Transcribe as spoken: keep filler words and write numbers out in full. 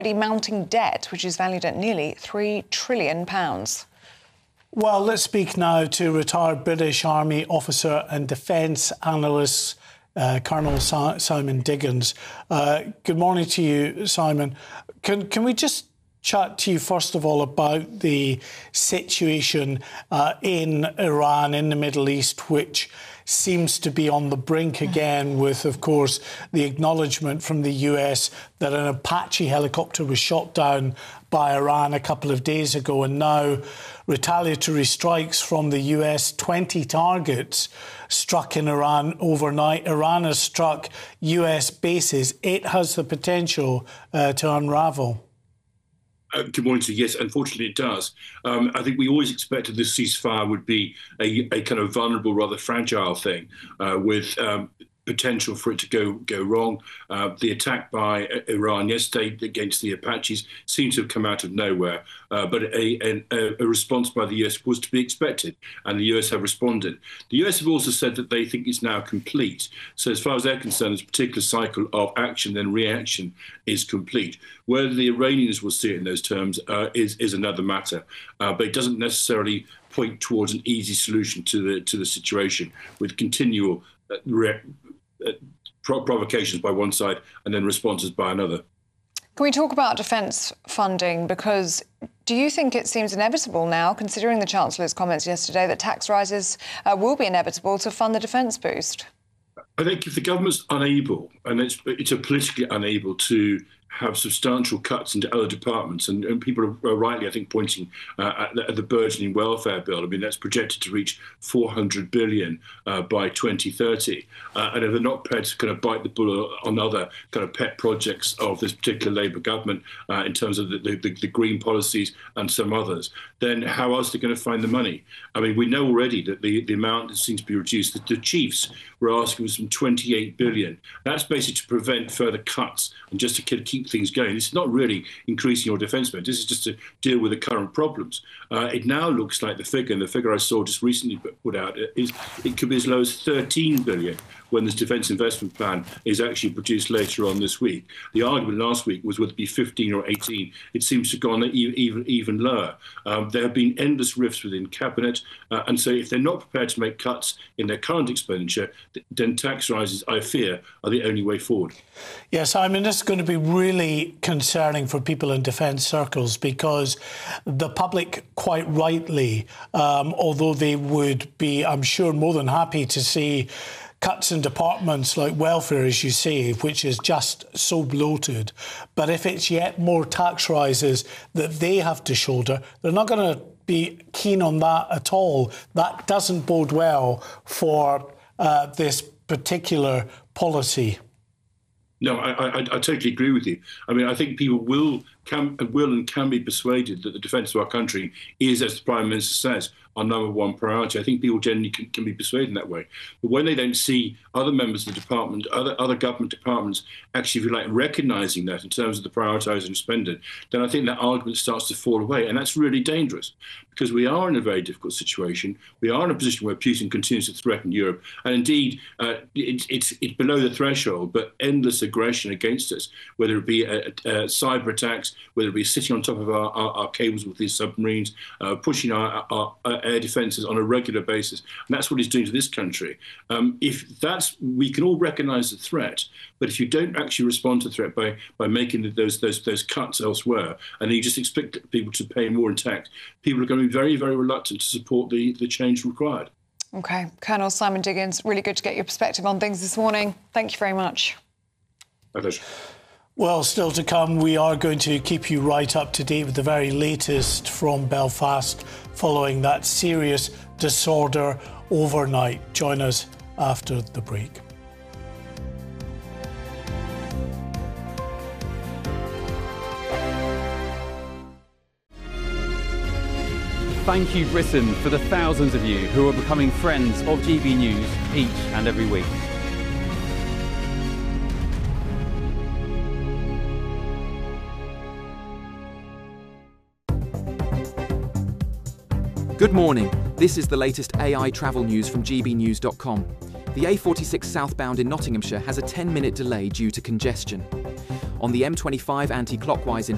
mounting debt, which is valued at nearly three trillion pounds. Well, let's speak now to retired British Army officer and defence analyst, uh, Colonel si Simon Diggins. Uh, good morning to you, Simon. Can, can we just chat to you, first of all, about the situation uh, in Iran, in the Middle East, which seems to be on the brink again with, of course, the acknowledgement from the U S that an Apache helicopter was shot down by Iran a couple of days ago, and now retaliatory strikes from the U S, twenty targets struck in Iran overnight. Iran has struck U S bases. It has the potential uh, to unravel. Uh, good morning to you. Yes, unfortunately it does. Um, I think we always expected this ceasefire would be a, a kind of vulnerable, rather fragile thing uh, with um, potential for it to go go wrong. Uh, the attack by Iran yesterday against the Apaches seemed to have come out of nowhere, uh, but a, a, a response by the U S was to be expected, and the U S have responded. The U S have also said that they think it's now complete. So as far as they're concerned, this particular cycle of action and reaction is complete. Whether the Iranians will see it in those terms uh, is, is another matter, uh, but it doesn't necessarily point towards an easy solution to the, to the situation with continual uh, re Uh, provocations by one side and then responses by another. Can we talk about defence funding? Because do you think it seems inevitable now, considering the Chancellor's comments yesterday, that tax rises uh, will be inevitable to fund the defence boost? I think if the government's unable, and it's, it's a politically unable to have substantial cuts into other departments, and, and people are rightly, I think, pointing uh, at, the, at the burgeoning welfare bill. I mean, that's projected to reach four hundred billion uh, by twenty thirty. Uh, and if they're not prepared to kind of bite the bullet on other kind of pet projects of this particular Labour government uh, in terms of the, the, the green policies and some others, then how else are they going to find the money? I mean, we know already that the, the amount seems to be reduced. The, the chiefs were asking for some twenty-eight billion. That's basically to prevent further cuts and just to keep things going. It's not really increasing your defence spend. This is just to deal with the current problems. Uh, it now looks like the figure, and the figure I saw just recently put out, is it could be as low as thirteen billion when this defence investment plan is actually produced later on this week. The argument last week was would it be fifteen or eighteen. It seems to have gone even, even lower. Um, there have been endless rifts within Cabinet, uh, and so if they're not prepared to make cuts in their current expenditure, then tax rises, I fear, are the only way forward. Yes, I mean, this is going to be really concerning for people in defence circles, because the public, quite rightly, um, although they would be, I'm sure, more than happy to see cuts in departments like welfare, as you say, which is just so bloated. But if it's yet more tax rises that they have to shoulder, they're not going to be keen on that at all. That doesn't bode well for uh, this particular policy. No, I, I, I totally agree with you. I mean, I think people will, can, will and can be persuaded that the defence of our country is, as the Prime Minister says, our number one priority. I think people generally can, can be persuaded in that way. But when they don't see other members of the department, other, other government departments actually, if you like, recognising that in terms of the prioritising and spending, then I think that argument starts to fall away. And that's really dangerous, because we are in a very difficult situation. We are in a position where Putin continues to threaten Europe. And indeed, uh, it, it's, it's below the threshold, but endless aggression against us, whether it be uh, uh, cyber attacks, whether it be sitting on top of our, our, our cables with these submarines, uh, pushing our, our, our air defences on a regular basis. And that's what he's doing to this country. Um, if that's, we can all recognise the threat, but if you don't actually respond to the threat by, by making those, those, those cuts elsewhere, and you just expect people to pay more in tax, people are going to be very, very reluctant to support the, the change required. OK. Colonel Simon Diggins, really good to get your perspective on things this morning. Thank you very much. My pleasure. Well, still to come, we are going to keep you right up to date with the very latest from Belfast following that serious disorder overnight. Join us after the break. Thank you, Britain, for the thousands of you who are becoming friends of G B News each and every week. Good morning. This is the latest A I travel news from G B news dot com. The A forty-six southbound in Nottinghamshire has a ten minute delay due to congestion. On the M twenty-five anti-clockwise in